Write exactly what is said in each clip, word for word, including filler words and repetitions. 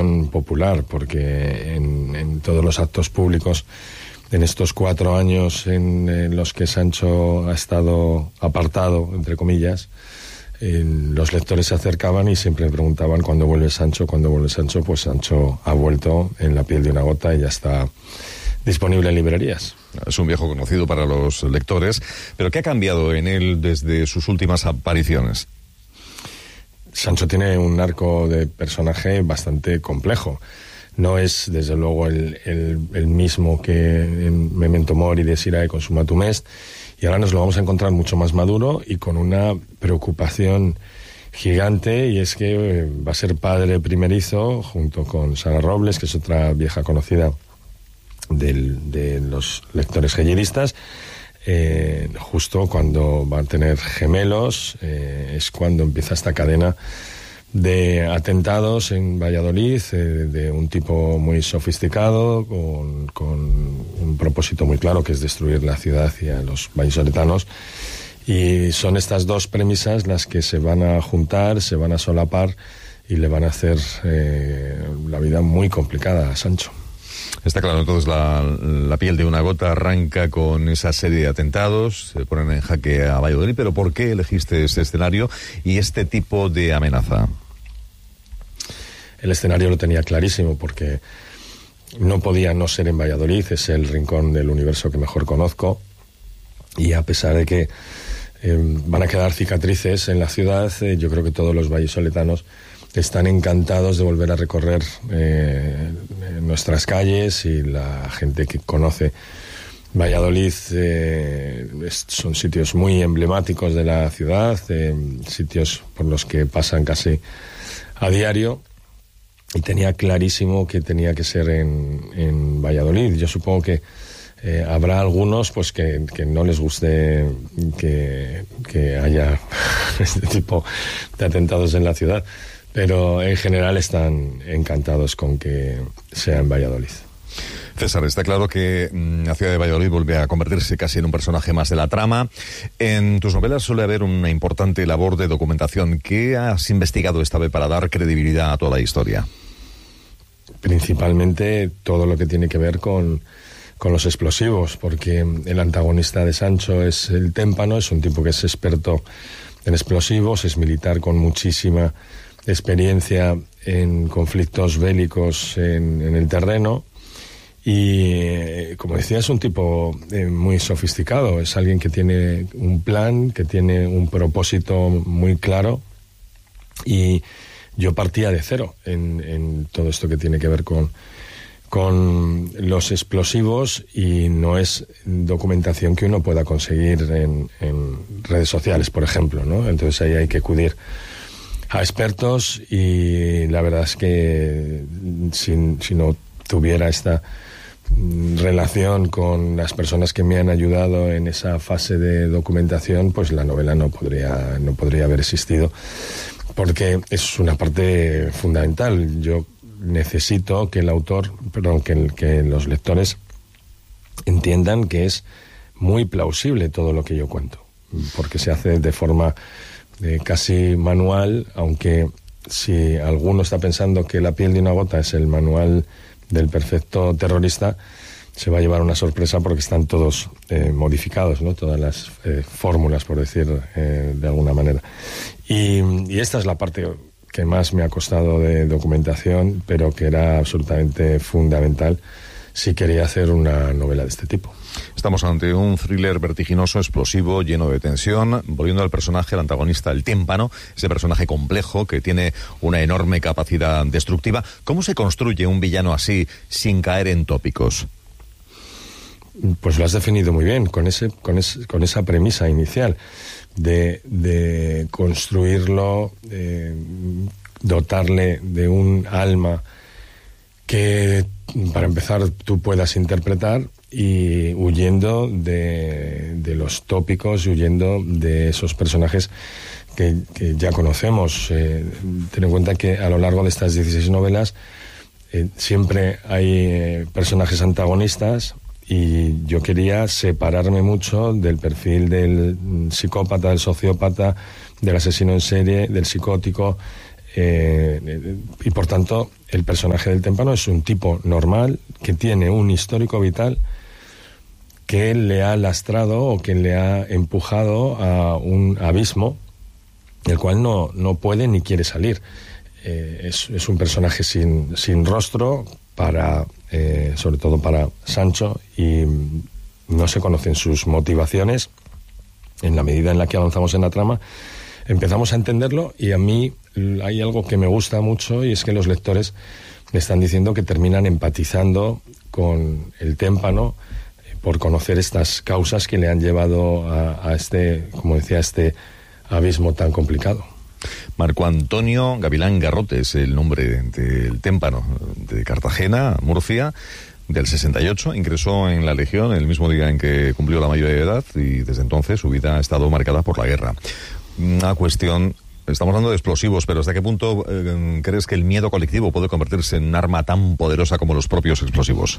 opinión popular, porque en, en todos los actos públicos, en estos cuatro años en, en los que Sancho ha estado apartado, entre comillas, eh, los lectores se acercaban y siempre preguntaban ¿cuándo vuelve Sancho? ¿Cuándo vuelve Sancho? Pues Sancho ha vuelto en La piel de una gota y ya está disponible en librerías. Es un viejo conocido para los lectores, pero ¿qué ha cambiado en él desde sus últimas apariciones? Sancho tiene un arco de personaje bastante complejo. No es, desde luego, el, el, el mismo que en Memento Mori de Sirae con Summa Tum Est, y ahora nos lo vamos a encontrar mucho más maduro y con una preocupación gigante, y es que eh, va a ser padre primerizo junto con Sara Robles, que es otra vieja conocida del, de los lectores gelleristas. Eh, justo cuando va a tener gemelos, eh, es cuando empieza esta cadena de atentados en Valladolid, eh, de un tipo muy sofisticado, con, con un propósito muy claro, que es destruir la ciudad y a los vallisoletanos. Y son estas dos premisas las que se van a juntar, se van a solapar y le van a hacer eh, la vida muy complicada a Sancho. Está claro, entonces la, la piel de una gota arranca con esa serie de atentados, se ponen en jaque a Valladolid, pero ¿por qué elegiste este escenario y este tipo de amenaza? El escenario lo tenía clarísimo, porque no podía no ser en Valladolid, es el rincón del universo que mejor conozco, y a pesar de que eh, van a quedar cicatrices en la ciudad, eh, yo creo que todos los vallisoletanos están encantados de volver a recorrer eh, nuestras calles, y la gente que conoce Valladolid eh, es, son sitios muy emblemáticos de la ciudad, eh, sitios por los que pasan casi a diario, y tenía clarísimo que tenía que ser en, en Valladolid. Yo supongo que eh, habrá algunos pues que, que no les guste que, que haya este tipo de atentados en la ciudad, pero en general están encantados con que sea en Valladolid. César, está claro que mmm, la ciudad de Valladolid vuelve a convertirse casi en un personaje más de la trama. En tus novelas suele haber una importante labor de documentación. ¿Qué has investigado esta vez para dar credibilidad a toda la historia? Principalmente todo lo que tiene que ver con, con los explosivos, porque el antagonista de Sancho es el Témpano, es un tipo que es experto en explosivos, es militar con muchísima experiencia en conflictos bélicos en, en el terreno, y eh, como decía, es un tipo eh, muy sofisticado, es alguien que tiene un plan, que tiene un propósito muy claro, y yo partía de cero en, en todo esto que tiene que ver con, con los explosivos, y no es documentación que uno pueda conseguir en, en redes sociales, por ejemplo, ¿no? Entonces ahí hay que acudir a expertos, y la verdad es que si, si no tuviera esta relación con las personas que me han ayudado en esa fase de documentación, pues la novela no podría, no podría haber existido, porque es una parte fundamental. Yo necesito que el autor, perdón, que, que los lectores entiendan que es muy plausible todo lo que yo cuento, porque se hace de forma eh, casi manual, aunque si alguno está pensando que La piel de una gota es el manual del perfecto terrorista, se va a llevar una sorpresa, porque están todos eh, modificados, ¿no? Todas las eh, fórmulas, por decir eh, de alguna manera. Y, y esta es la parte que más me ha costado de documentación, pero que era absolutamente fundamental si quería hacer una novela de este tipo. Estamos ante un thriller vertiginoso, explosivo, lleno de tensión. Volviendo al personaje, el antagonista, el Témpano, ese personaje complejo que tiene una enorme capacidad destructiva. ¿Cómo se construye un villano así sin caer en tópicos? Pues lo has definido muy bien, con ese, con ese, con esa premisa inicial de, de construirlo, de dotarle de un alma que, para empezar, tú puedas interpretar, y huyendo de, de los tópicos y huyendo de esos personajes que, que ya conocemos. Eh, ten en cuenta que a lo largo de estas dieciséis novelas eh, siempre hay eh, personajes antagonistas, y yo quería separarme mucho del perfil del psicópata, del sociópata, del asesino en serie, del psicótico. Eh, y por tanto, el personaje del témpano es un tipo normal que tiene un histórico vital que le ha lastrado o que le ha empujado a un abismo del cual no, no puede ni quiere salir. Eh, es, es un personaje sin, sin rostro, para, eh, sobre todo para Sancho, y no se conocen sus motivaciones. En la medida en la que avanzamos en la trama, empezamos a entenderlo, y a mí hay algo que me gusta mucho, y es que los lectores me están diciendo que terminan empatizando con el témpano eh, por conocer estas causas que le han llevado a, a este, como decía, a este abismo tan complicado. Marco Antonio Gavilán Garrote es el nombre del témpano, de Cartagena, Murcia, del sesenta y ocho. Ingresó en la Legión el mismo día en que cumplió la mayoría de edad, y desde entonces su vida ha estado marcada por la guerra. Una cuestión, estamos hablando de explosivos, pero ¿hasta qué punto eh, crees que el miedo colectivo puede convertirse en un arma tan poderosa como los propios explosivos?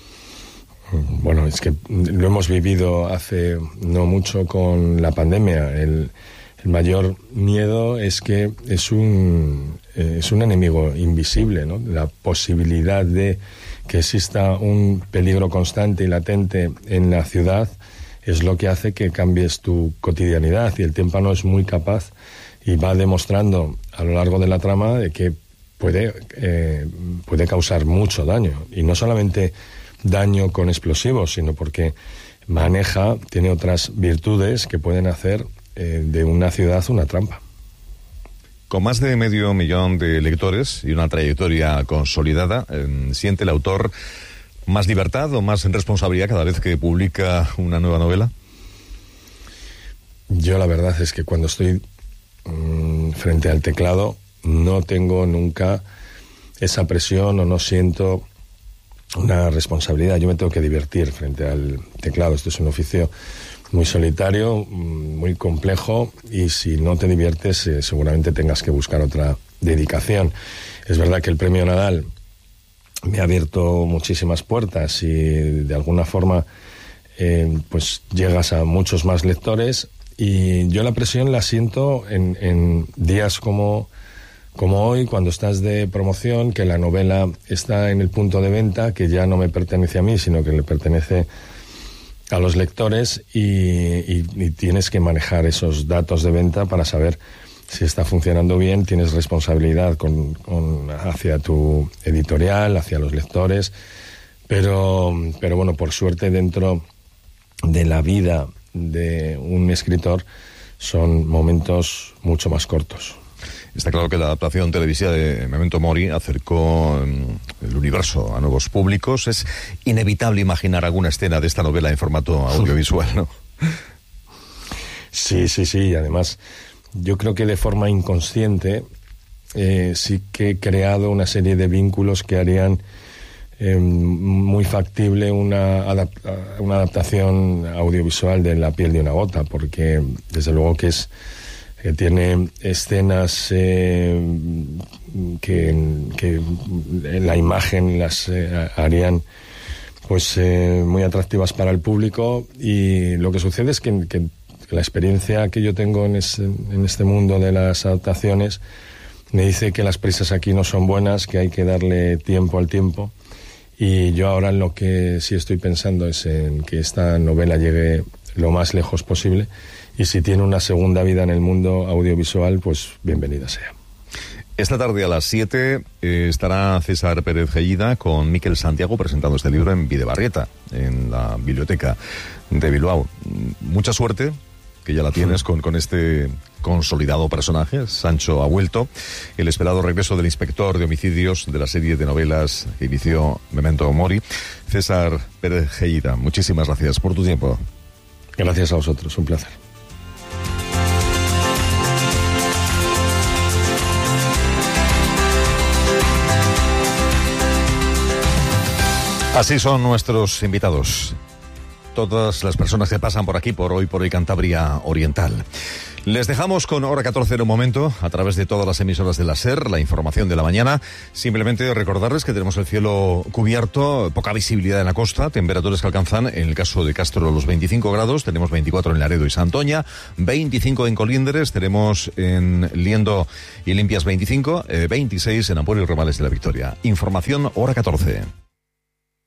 Bueno, es que lo hemos vivido hace no mucho con la pandemia. El, el mayor miedo es que es un, eh, es un enemigo invisible, ¿no? La posibilidad de que exista un peligro constante y latente en la ciudad es lo que hace que cambies tu cotidianidad, y el témpano es muy capaz y va demostrando a lo largo de la trama de que puede, eh, puede causar mucho daño, y no solamente daño con explosivos, sino porque maneja, tiene otras virtudes que pueden hacer eh, de una ciudad una trampa. Con más de medio millón de lectores y una trayectoria consolidada, eh, ¿siente el autor más libertad o más responsabilidad cada vez que publica una nueva novela? Yo la verdad es que cuando estoy mmm, frente al teclado no tengo nunca esa presión, o no siento una responsabilidad. Yo me tengo que divertir frente al teclado. Esto es un oficio muy solitario, muy complejo, y si no te diviertes eh, seguramente tengas que buscar otra dedicación. Es verdad que el Premio Nadal me ha abierto muchísimas puertas, y de alguna forma eh, pues llegas a muchos más lectores, y yo la presión la siento en, en días como, como hoy, cuando estás de promoción, que la novela está en el punto de venta, que ya no me pertenece a mí, sino que le pertenece a los lectores, y, y, y tienes que manejar esos datos de venta para saber si está funcionando bien. Tienes responsabilidad con, con, hacia tu editorial, hacia los lectores, pero, pero bueno, por suerte dentro de la vida de un escritor son momentos mucho más cortos. Está claro que la adaptación televisiva de Memento Mori acercó el universo a nuevos públicos. Es inevitable imaginar alguna escena de esta novela en formato audiovisual, ¿no? Sí, sí, sí. Además, yo creo que de forma inconsciente eh, sí que he creado una serie de vínculos que harían eh, muy factible una, adap- una adaptación audiovisual de La piel de una gota, porque desde luego que es que tiene escenas eh, que, que en la imagen las eh, harían pues eh, muy atractivas para el público, y lo que sucede es que, que la experiencia que yo tengo en, es, en este mundo de las adaptaciones me dice que las prisas aquí no son buenas, que hay que darle tiempo al tiempo, y yo ahora en lo que sí estoy pensando es en que esta novela llegue lo más lejos posible, y si tiene una segunda vida en el mundo audiovisual, pues bienvenida sea. Esta tarde a las siete eh, estará César Pérez Gellida con Miquel Santiago presentando este libro en Bidebarrieta, en la biblioteca de Bilbao. Mucha suerte, que ya la tienes, con, con este consolidado personaje. Sancho ha vuelto. El esperado regreso del inspector de homicidios de la serie de novelas que inició Memento Mori. César Pérez Gellida, muchísimas gracias por tu tiempo. Gracias a vosotros, un placer. Así son nuestros invitados. Todas las personas que pasan por aquí, por Hoy por Hoy Cantabria Oriental. Les dejamos con Hora catorce en un momento, a través de todas las emisoras de la SER, la información de la mañana. Simplemente recordarles que tenemos el cielo cubierto, poca visibilidad en la costa, temperaturas que alcanzan, en el caso de Castro, los veinticinco grados, tenemos veinticuatro en Laredo y Santoña, veinticinco en Colindres, tenemos en Liendo y Limpias veinticinco, eh, veintiséis en Ampuero y Remales de la Victoria. Información Hora catorce.